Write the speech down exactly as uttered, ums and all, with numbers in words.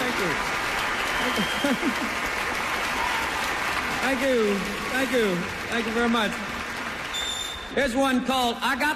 Thank you. Thank you. Thank you. Thank you very much. Here's one called I Got